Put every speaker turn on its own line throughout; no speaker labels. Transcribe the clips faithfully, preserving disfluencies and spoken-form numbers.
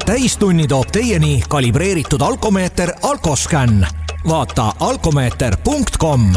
täistunni toob teieni kalibreeritud alkomeeter Alkoscan. Vaata alkomeeter punkt com.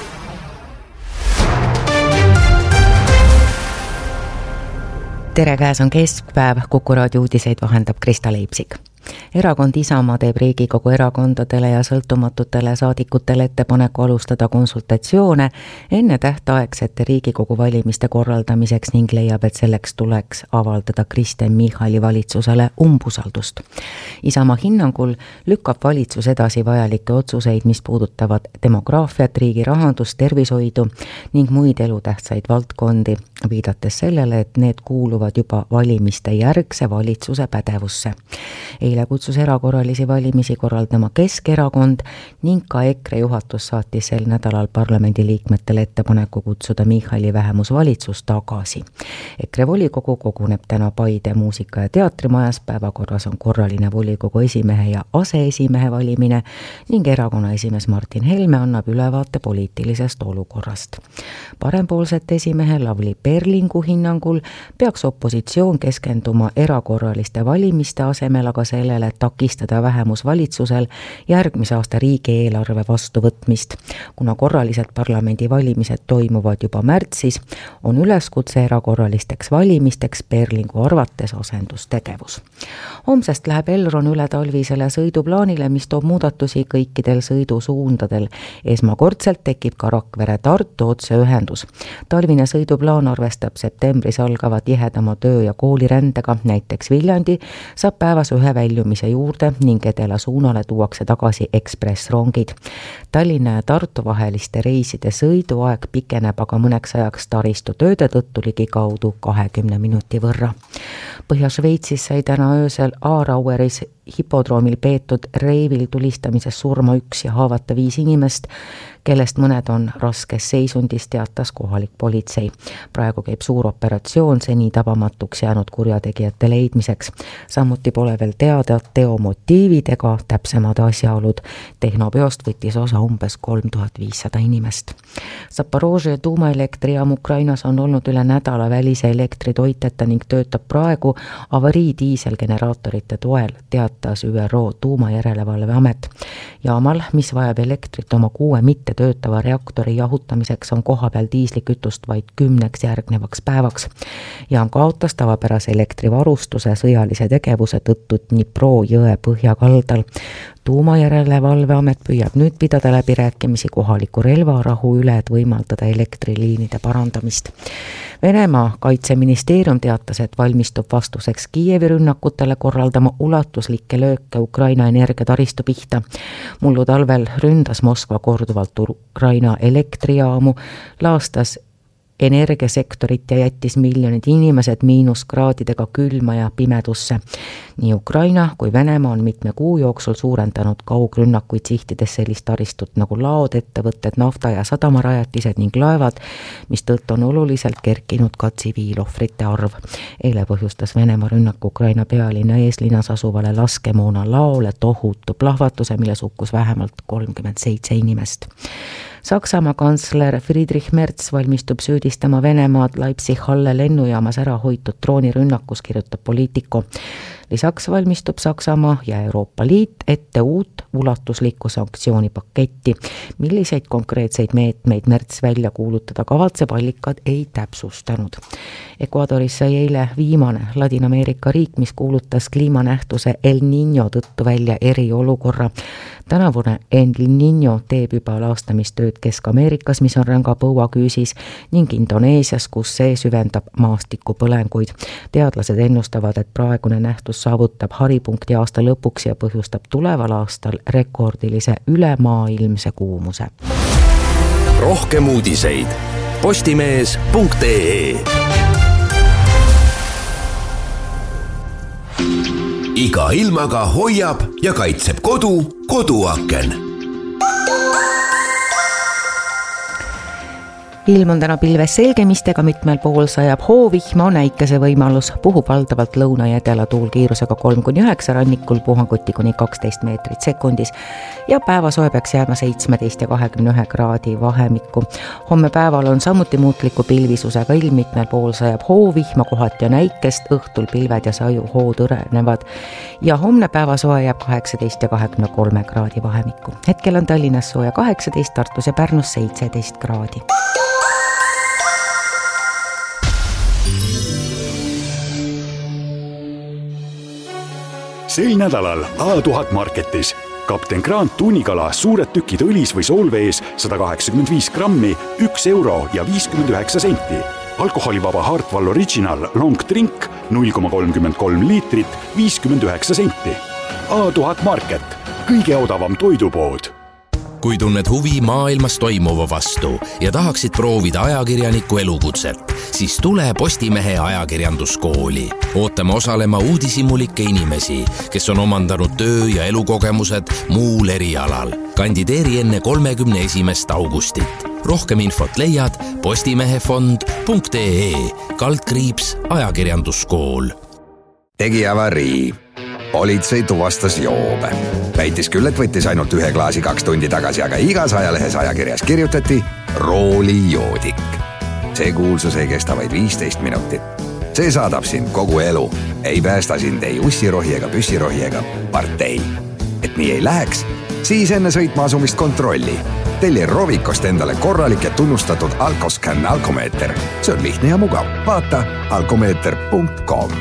Tere, käes on keskpäev, Kuku raadio uudiseid vahendab Krista Leipsik. Erakond Isamaa teeb Riigikogu erakondadele ja sõltumatutele saadikutele ettepaneku alustada konsultatsioone enne tähtaegsete Riigikogu valimiste korraldamiseks ning leiab, et selleks tuleks avaldada Kristen Michali valitsusele umbusaldust. Isamaa hinnangul lükkab valitsus edasi vajalikke otsuseid, mis puudutavad demograafiat, riigi rahandust, tervishoidu ning muid elutähtsaid valdkondi, viidates sellele, et need kuuluvad juba valimiste järgse valitsuse pädevusse. Eile kutsus erakorralisi valimisi korraldama Keskerakond ning ka EKRE juhatus saatis sel nädalal parlamendi liikmetele ettepaneku kutsuda Michali vähemusvalitsus tagasi. EKRE volikogu koguneb täna Paide muusika- ja teatrimajas, päevakorras on korraline volikogu esimehe ja aseesimehe valimine ning erakonna esimees Martin Helme annab ülevaate poliitilisest olukorrast. Parempoolsete esimehe Lavly Perlingu hinnangul peaks opositsioon keskenduma erakorraliste valimiste asemel aga sellele, et takistada vähemusvalitsusel järgmise aasta riigieelarve vastuvõtmist. Kuna korralised parlamendivalimised toimuvad juba märtsis, on üleskutse erakorralisteks valimisteks Perlingu arvates asendustegevus. Homsest läheb Elron üle talvisele sõiduplaanile, mis toob muudatusi kõikidel sõidusuundadel. Esmakordselt tekib ka Rakvere-Tartu otseühendus. Talvine sõiduplaan arvestab septembris algava tihedama töö- ja koolirändega, näiteks Viljandi saab päevas ühe väljumise juurde ning edela suunale tuuakse tagasi ekspressrongid. Tallinna ja Tartu vaheliste reiside sõiduaeg pikeneb aga mõneks ajaks taristu tööde tõttu ligi kaudu kahekümne minuti võrra. Põhja-Šveitsis sai täna öösel Aaraueris hipodroomil peetud reivil tulistamises surma üks ja haavata viis inimest, kellest mõned on raskes seisundis, teatas kohalik politsei. Praegu käib suur operatsioon seni tabamatuks jäänud kurjategijate leidmiseks. Samuti pole veel teada teo motiivid ega täpsemad asjaolud. Tehnopeost võttis osa umbes kolm tuhat viissada inimest. Zaporožje tuumaelektrijaam Ukrainas on olnud üle nädala välise elektritoiteta ning töötab praegu avarii diiselgeneraatorite toel, teatas Ü R O tuumajärelevalveamet. Jaamal, mis vajab elektrit oma kuue mitte töötava reaktori jahutamiseks, on kohapeal diislikütust vaid kümneks järgnevaks päevaks. Jaam kaotas tavapärase elektrivarustuse sõjalise tegevuse tõttu Dnipro jõe põhjakaldal. Tuumajärelevalveamet püüab nüüd pidada läbirääkimisi kohaliku relvarahu üle, et võimaldada elektriliinide parandamist. Venemaa kaitseministeerium teatas, et valmistub vastuseks Kiievi rünnakutele korraldama ulatuslikke lööke Ukraina energiataristu pihta. Mullu talvel ründas Moskva korduvalt Ukraina elektrijaamu, laastas energiasektorit ja jättis miljonid inimesed miinuskraadidega külma ja pimedusse. Nii Ukraina kui Venemaa on mitme kuu jooksul suurendanud kaugrünnakuid sihtides sellist taristut nagu laod, ettevõtted, nafta- ja sadamarajatised ning laevad, mis tõttu on oluliselt kerkinud ka tsiviilohvrite arv. Eile põhjustas Venemaa rünnak Ukraina pealinna eeslinnas asuvale laskemoona laole tohutu plahvatuse, milles hukkus vähemalt kolmkümmend seitse inimest. Saksamaa kantsler Friedrich Merz valmistub süüdistama Venemaad Leipzig-Halle lennujaamas ära hoitud droonirünnakus, kirjutab Politico. Lisaks valmistub Saksamaa ja Euroopa Liit ette uut ulatuslikku sanktsioonipaketti. Milliseid konkreetseid meetmeid Merz välja kuulutada kavatseb, allikad ei täpsustanud. Ecuadoris sai eile viimane Ladina-Ameerika riik, mis kuulutas kliimanähtuse El Niño tõttu välja eriolukorra. Tänavune El Niño teeb juba laastamistööd Kesk-Ameerikas, mis on ränga põuaküüsis, ning Indoneesias, kus see süvendab maastikupõlenguid. Teadlased ennustavad, et praegune nähtus saavutab haripunkti aasta lõpuks ja põhjustab tuleval aastal rekordilise ülemaailmse kuumuse.
Rohkem uudiseid postimees punkt ee. Iga ilmaga hoiab ja kaitseb kodu koduaken.
ilm on täna pilves selgemistega, mitmel pool sajab hoovihma, on äikese võimalus, puhub valdavalt lõuna ja edela tuul kiirusega kolm kuni üheksa, rannikul puhanguti kuni kaksteist meetrit sekundis ja päevasoe peaks jääma seitsmeteist ja kahekümne ühe kraadi vahemikku. Homme päeval on samuti muutliku pilvisusega ilm, mitmel pool sajab hoovihma, kohati on äikest, õhtul pilved ja saju hoo tõrenevad ja homne päevasoe jääb kaheksateist ja kahekümne kolme kraadi vahemikku. Hetkel on Tallinnas sooja kaheksateist, Tartus ja Pärnus seitseteist kraadi.
Sel nädalal A tuhat Marketis Kapten Grant tuunikala suured tükid õlis või soolvees sada kaheksakümmend viis grammi, üks euro ja viiskümmend üheksa senti. Alkoholivaba Hartwall Original Long Drink null koma kolmkümmend kolm liitrit, viiskümmend üheksa senti. A tuhat Market, kõige odavam toidupood.
Kui tunned huvi maailmas toimuva vastu ja tahaksid proovida ajakirjaniku elukutset, siis tule Postimehe ajakirjanduskooli. Ootame osalema uudishimulikke inimesi, kes on omandanud töö- ja elukogemused muul erialal. Kandideeri enne kolmekümne esimest augustit. Rohkem infot leiad postimehefond punkt ee, kaldkriips ajakirjanduskool.
Tegi avarii. Politsei tuvastas joobe. Väitis küll, et võttis ainult ühe klaasi kaks tundi tagasi, aga igas ajalehes ajakirjas kirjutati roolijoodik. See kuulsus ei kesta vaid viisteist minutit. See saadab sind kogu elu. Ei päästa sind ei ussirohi ega püssirohi ega partei. Et nii ei läheks, siis enne sõitma asumist kontrolli. Telli Rovikost endale korralik ja tunnustatud Alkoscan alkomeeter. See on lihtne ja mugav. Vaata alkomeeter punkt kom.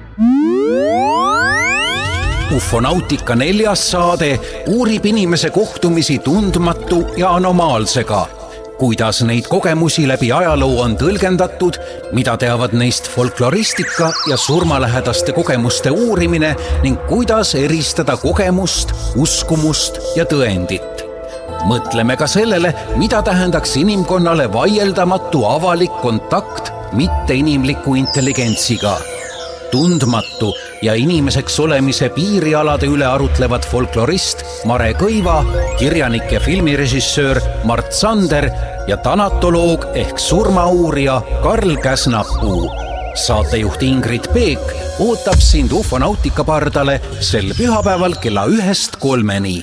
Ufonautika neljas saade uurib inimese kohtumisi tundmatu ja anomaalsega. Kuidas neid kogemusi läbi ajaloo on tõlgendatud, mida teavad neist folkloristika ja surmalähedaste kogemuste uurimine ning kuidas eristada kogemust, uskumust ja tõendit. Mõtleme ka sellele, mida tähendaks inimkonnale vaieldamatu avalik kontakt mitteinimliku intelligentsiga. Tundmatu ja inimeseks olemise piirialade üle arutlevad folklorist Mare Kõiva, kirjanik ja filmirežissöör Mart Sander ja tanatoloog ehk surmauurija Karl Käsnapuu. Saatejuht Ingrid Peek ootab sind Ufonautika pardale sel pühapäeval kella ühest kolmeni.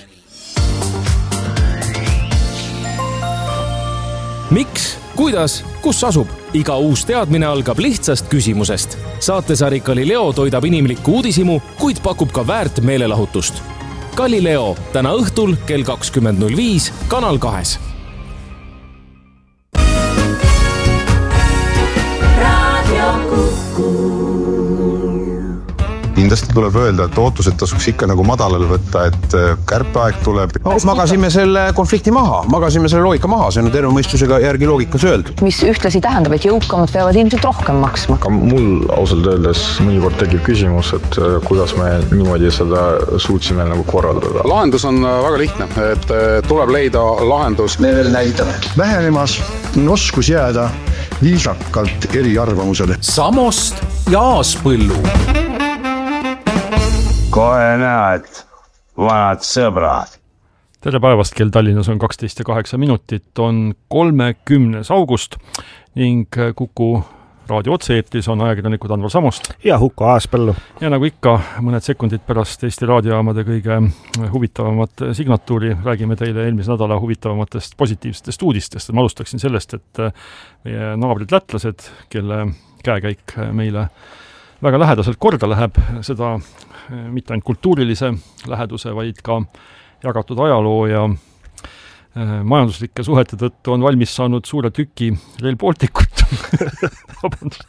Miks? Kuidas? Kus asub? Iga uus teadmine algab lihtsast küsimusest. Saatesari Galileo toidab inimlikku uudishimu, kuid pakub ka väärt meelelahutust. Galileo täna õhtul kell kakskümmend null viis Kanal kahes.
Kindlasti tuleb öelda, et ootused tasuks ikka nagu madalale võtta, et kärpeaeg tuleb.
No, magasime selle konflikti maha, magasime selle loogika maha, see on terve mõistusega järgi loogikas öeldud.
Mis ühtlasi tähendab, et jõukamad peavad ilmselt rohkem maksma.
Ka mul ausalt öeldes mõnikord tekib küsimus, et kuidas me niimoodi seda suutsime nagu korraldada.
Lahendus on väga lihtne, et tuleb leida lahendus.
Me veel näitame. Vähenemas on oskus jääda viisakalt eri arvamusele.
Samost ja Aaspõllu.
Kohe näed, vanad sõbrad.
Tere päevast, kell Tallinnas on kaksteist ja kaheksa minutit, on kolmekümnes august ning Kuku raadio otse-eetris on ajakirjanikud Andvar Samost
ja Huko Aaspõllu.
Ja nagu ikka, mõned sekundid pärast Eesti raadiojaamade kõige huvitavamat signatuuri räägime teile eelmise nädala huvitavamatest positiivsetest uudistest. Ma alustaksin sellest, et meie naabrid lätlased, kelle käekäik meile väga lähedaselt korda läheb, seda mitte ainult kultuurilise läheduse, vaid ka jagatud ajaloo ja majanduslike suhete tõttu on valmis saanud suure tüki Rail Balticut. Vabandust.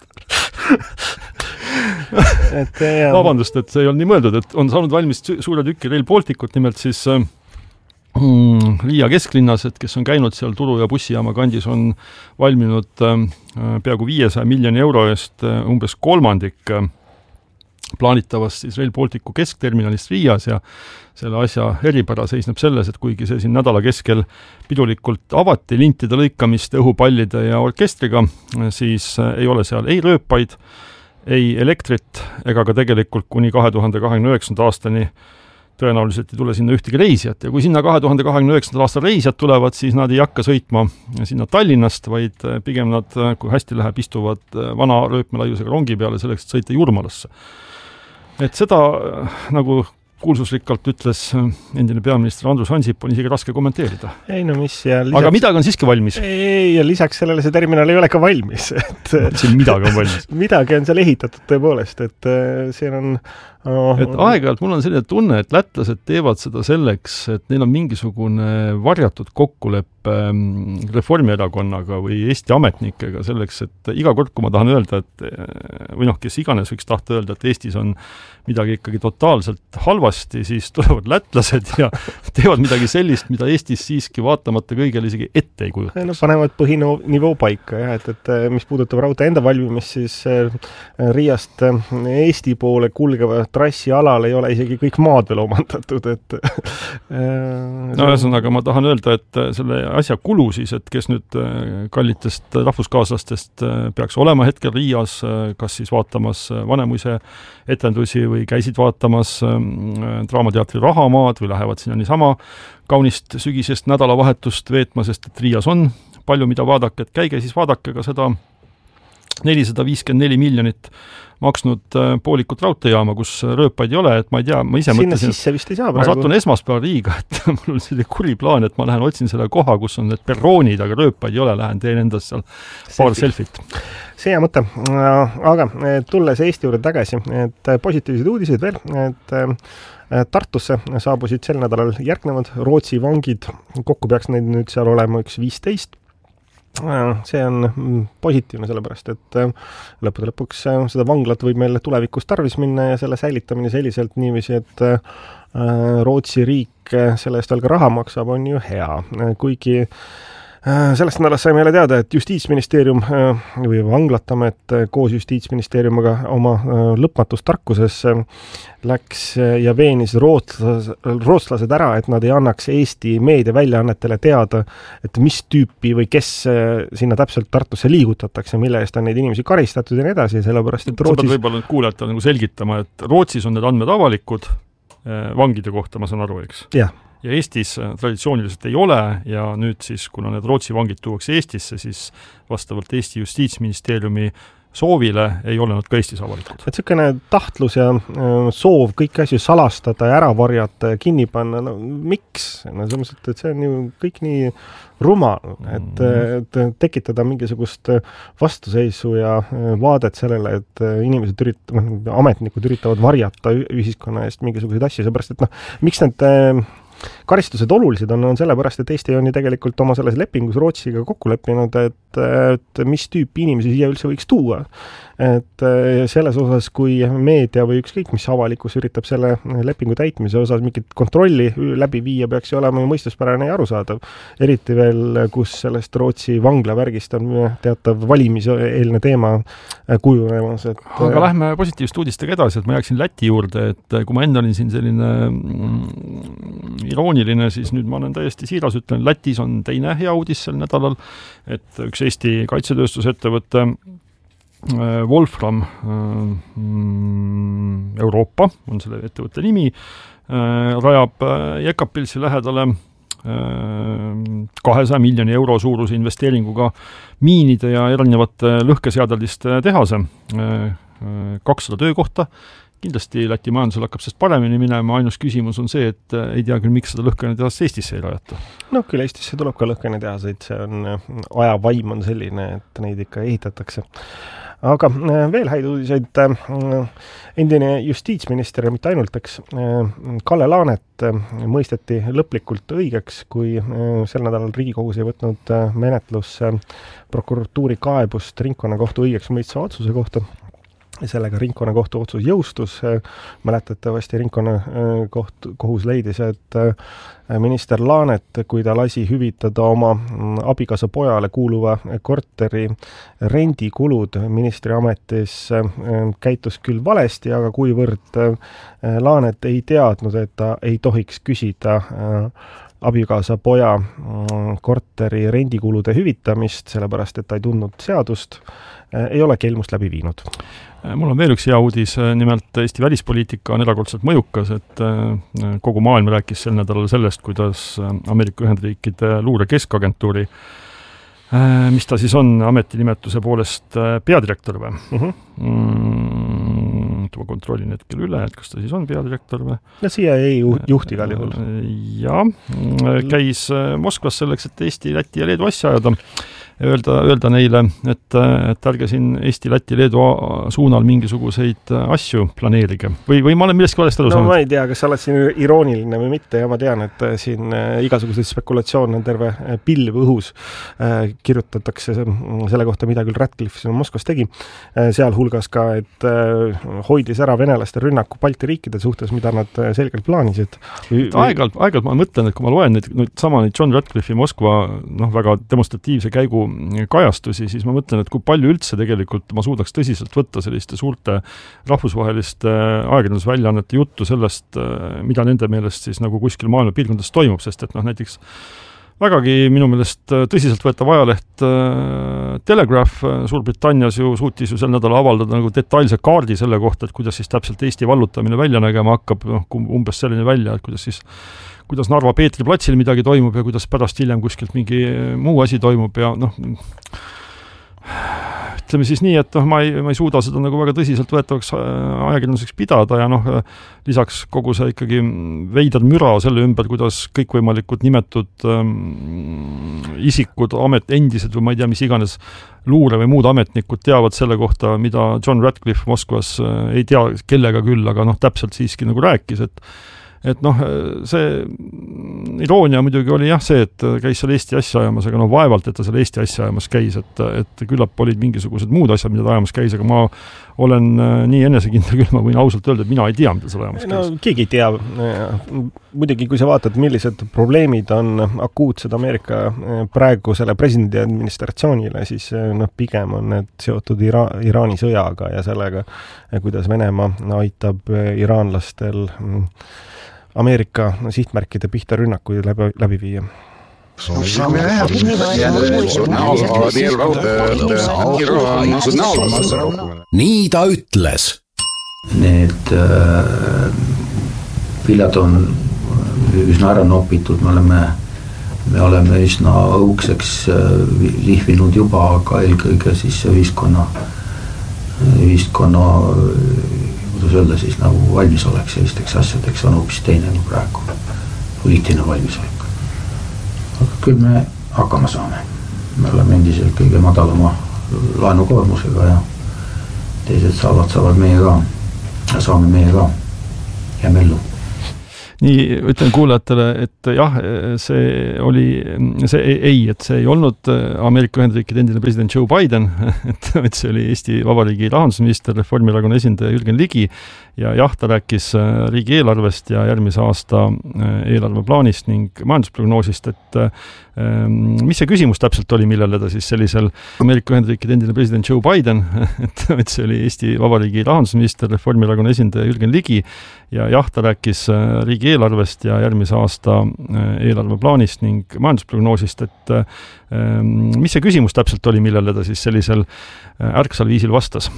et, Vabandust, et see ei olnud nii mõeldud, et on saanud valmis suure tüki Rail Balticut, nimelt siis mm, Riia kesklinnas, et kes on käinud seal Turu- ja bussijaama kandis, on valminud äh, peaaegu viiesaja miljoni euro eest äh, umbes kolmandik äh, plaanitavast siis Rail Balticu keskterminalist Riias ja selle asja eripära seisneb selles, et kuigi see siin nädala keskel pidulikult avati lintide lõikamiste, õhupallide ja orkestriga, siis ei ole seal ei rööpaid, ei elektrit ega ka tegelikult kuni kahe tuhande kahekümne üheksanda aastani tõenäoliselt ei tule sinna ühtegi reisijat ja kui sinna kahe tuhande kahekümne üheksandal aastal reisijad tulevad, siis nad ei hakka sõitma sinna Tallinnast, vaid pigem nad, kui hästi läheb, istuvad vana rööpmelaiusega rongi peale selleks, et sõita Jurmalasse. Et seda nagu kuulsusrikkalt ütles endine peaminister Andrus Ansip, on isegi raske kommenteerida.
Ei, no mis, ja lisaks...
Aga midagi on siiski valmis.
Ei, ja lisaks sellele see terminal ei ole ka valmis. Et...
No, siin midagi on valmis.
midagi on seal ehitatud tõepoolest, et siin on... Oh,
et aeg-ajalt mul on selline tunne, et lätlased teevad seda selleks, et neil on mingisugune varjatud kokkuleppe Reformierakonnaga või Eesti ametnikega selleks, et iga kord, kui ma tahan öelda, et või noh, kes iganes võiks tahta öelda, et Eestis on midagi ikkagi totaalselt halvasti, siis tulevad lätlased ja teevad midagi sellist, mida Eestis siiski vaatamata kõigele isegi ette ei kujuta.
No, panevad põhinivoo paika, jah, et, et mis puudutab raudtee enda valmimist, siis Riiast Eesti poole kulgeva trassi alal ei ole isegi kõik maad veel omandatud, et
no ühesõnaga ma tahan öelda, et selle asja kulu siis, et kes nüüd kallitest rahvuskaaslastest peaks olema hetkel Riias, kas siis vaatamas Vanemuise etendusi või käisid vaatamas Draamateatri Rahamaad või lähevad sinna niisama kaunist sügisest nädalavahetust veetma, sest et Riias on palju mida vaadake, et käige siis vaadake ka seda nelisada viiskümmend neli miljonit maksnud poolikut raudteejaama, kus rööpaid ei ole, et ma ei tea, ma ise
Sinna
mõtlesin,
sisse vist ei saa
ma satun esmaspäeval Riiga, et mul on selline kuri plaan, et ma lähen otsin selle koha, kus on need perroonid, aga rööpaid ei ole, lähen teen endast seal paar selfit.
See hea mõte, aga tulles Eesti juurde tagasi, et positiivsed uudised veel, et Tartusse saabusid sel nädalal järgnevad Rootsi vangid, kokku peaks neid nüüd seal olema üks viisteist. See on positiivne sellepärast, et lõppude lõpuks seda vanglat võib meil tulevikus tarvis minna ja selle säilitamine selliselt niiviisi, et Rootsi riik selle eest veel ka raha maksab, on ju hea. Kuigi sellest nädalast saime jälle teada, et Justiitsministeerium või Vanglatamet koos Justiitsministeeriumiga oma lõpmatus tarkuses läks ja veenis rootslas, rootslased ära, et nad ei annaks Eesti meediaväljaannetele teada, et mis tüüpi või kes sinna täpselt Tartusse liigutatakse, mille eest on neid inimesi karistatud ja nii edasi, sellepärast, et Rootsis... Sa
võib-olla kuulajatele nagu selgitama, et Rootsis on need andmed avalikud vangide kohta, ma saan aru, eks?
Jah.
Ja Eestis traditsiooniliselt ei ole ja nüüd siis, kuna need Rootsi vangid tuuakse Eestisse, siis vastavalt Eesti Justiitsministeeriumi soovile ei ole nad ka Eestis avalikud.
Et selline tahtlus ja soov kõiki asju salastada ja ära varjata ja kinni panna, no miks? No selles mõttes, et see on ju kõik nii rumal, et, et tekitada mingisugust vastuseisu ja vaadet sellele, et inimesed üritavad, ametnikud üritavad varjata ühiskonna eest mingisuguseid asju, seepärast, et noh, miks need karistused olulised on, on sellepärast, et Eesti on ju tegelikult oma selles lepingus Rootsiga kokku leppinud, et, et mis tüüpi inimesi siia üldse võiks tuua. Et selles osas, kui meedia või ükskõik, mis avalikkus üritab selle lepingu täitmise osas mingit kontrolli läbi viia, peaks ju olema ju mõistuspärane ja arusaadav. Eriti veel, kus sellest Rootsi vanglavärgist on teatav valimiseelne teema kujunemas. Et...
Aga lähme positiivsete uudistega edasi, et ma jääksin Läti juurde, et kui ma enne olin siin selline irooniline, siis nüüd ma olen täiesti siiras, ütlen, Lätis on teine hea uudis sel nädalal, et üks Eesti kaitsetööstusettevõte Wolfram Euroopa on selle ettevõtte nimi, rajab Jekapilsi lähedale kahesaja miljoni euro suuruse investeeringuga miinide ja erinevate lõhkeseadeldiste tehase, kakssada töökohta. Kindlasti Läti majandusel hakkab sest paremini minema, ainus küsimus on see, et ei tea küll, miks seda lõhkene tehast Eestisse ei rajata.
No küll Eestisse tuleb ka lõhkene tehaseid, see on, aja vaim on selline, et neid ikka ehitatakse. Aga veel häid uudiseid, endine justiitsminister ja mitte ainult, eks, Kalle Laanet mõisteti lõplikult õigeks, kui sel nädalal Riigikogus ei võtnud menetlus prokuratuuri kaebust ringkonnakohtu õigeks mõistva otsuse kohta. Sellega ringkonnakohtu otsus jõustus, mäletatavasti ringkonnakoht, kohus leidis, et minister Laanet, kui ta lasi hüvitada oma abikaasa pojale kuuluva korteri rendikulud ministri ametis, käitus küll valesti, aga kuivõrd Laanet ei teadnud, et ta ei tohiks küsida abikaasa poja korteri rendikulude hüvitamist, sellepärast, et ta ei tundnud seadust, ei ole kelmust läbi viinud.
Mul on veel üks hea uudis, nimelt Eesti välispoliitika on erakordselt mõjukas, et kogu maailm rääkis sel nädalal sellest, kuidas Ameerika Ühendriikide luure keskagentuuri, mis ta siis on ametinimetuse poolest peadirektor või? Uh-huh. Mm, ma kontrollin hetkel üle, et kas ta siis on peadirektor või?
Ja C I A juht igal juhul.
Ja, käis Moskvas selleks, et Eesti, Läti ja Leedu asja ajada. Öelda, öelda neile, et, et ärge siin Eesti, Läti, Leedu suunal mingisuguseid asju planeerige. Või, või ma olen millestki valesti aru
no,
saanud?
Ma ei tea, kas sa oled siin irooniline või mitte ja ma tean, et siin igasuguseid spekulatsioon on terve pilv õhus. Kirjutatakse selle kohta, mida küll Ratcliffe siin Moskvas tegi. Sealhulgas ka, et hoidis ära venelaste rünnaku Balti riikide suhtes, mida nad selgelt plaanisid. Või,
aegalt, aegalt ma mõtlen, et kui ma loen neid, nüüd sama neid John Ratcliffe'i Moskva noh, väga demonstratiivse käigu kajastusi, siis ma mõtlen, et kui palju üldse tegelikult ma suudaks tõsiselt võtta selliste suurte rahvusvaheliste ajakirjandusväljaannete juttu sellest, mida nende meelest siis nagu kuskil maailma piirkondades toimub, sest et noh, näiteks vägagi minu meelest tõsiselt võetav ajaleht Telegraph Suurbritannias ju suutis ju sel nädal avaldada nagu detailse kaardi selle kohta, et kuidas siis täpselt Eesti vallutamine välja nägema hakkab, noh, umbes selline välja, et kuidas siis kuidas Narva Peetri platsil midagi toimub ja kuidas pärast hiljem kuskilt mingi muu asi toimub ja noh, ütleme siis nii, et noh, ma ei, ma ei suuda seda nagu väga tõsiselt võetavaks ajakirjanduseks pidada ja noh, lisaks kogu see ikkagi veidar müra selle ümber, kuidas kõikvõimalikud nimetud ähm, isikud, amet, endised või ma ei tea, mis iganes luure või muud ametnikud teavad selle kohta, mida John Ratcliffe Moskvas äh, ei tea kellega küll, aga noh, täpselt siiski nagu rääkis, et et noh, see iroonia muidugi oli jah see, et käis seal Eesti asja ajamas, aga noh, vaevalt, et ta seal Eesti asja ajamas käis, et, et küllap olid mingisugused muud asjad, mida ta ajamas käis, aga ma olen nii enesekindel küll, ma võin ausalt öelda, et mina ei tea, mida seal ajamas käis.
No keegi ei tea. Muidugi, kui sa vaatad, millised probleemid on akuutsed Ameerika praegu selle presidendi administratsioonile, siis noh, pigem on need seotud Ira- Iraani sõjaga ja sellega, kuidas Venemaa aitab iraanlastel Ameerika sihtmärkide pihta rünnakuid läbi, läbi viia.
Nii ta ütles.
Need äh, viljad on üsna ära nopitud, me oleme, me oleme üsna õukseks äh, lihvinud juba, aga eelkõige siis ühiskonna, ühiskonna kuidas öelda siis nagu valmisolek sellisteks asjadeks on hoopis teine kui praegu, poliitiline valmisolek. Aga küll me hakkama saame. Me oleme endiselt kõige madalama laenukoormusega ja teised saavad, saavad meie ka ja saame meie ka ja mellu.
Nii ütlen kuulajatele, et jah, see oli, see ei, et see ei olnud Ameerika Ühendriikide endine president Joe Biden, et, et see oli Eesti Vabariigi rahandusminister, Reformierakonna esindaja Jürgen Ligi ja jah, ta rääkis riigieelarvest ja järgmise aasta eelarveplaanist ning majandusprognoosist, et mis see küsimus täpselt oli, millele ta siis sellisel Ameerika Ühendriikide endine president Joe Biden, et, et see oli Eesti Vabariigi rahandusminister, Reformierakonna esindaja Jürgen Ligi ja jah, ta rääkis riigieelarvest ja järgmise aasta eelarveplaanist ning majandusprognoosist, et mis see küsimus täpselt oli, millele ta siis sellisel ärksal viisil vastas.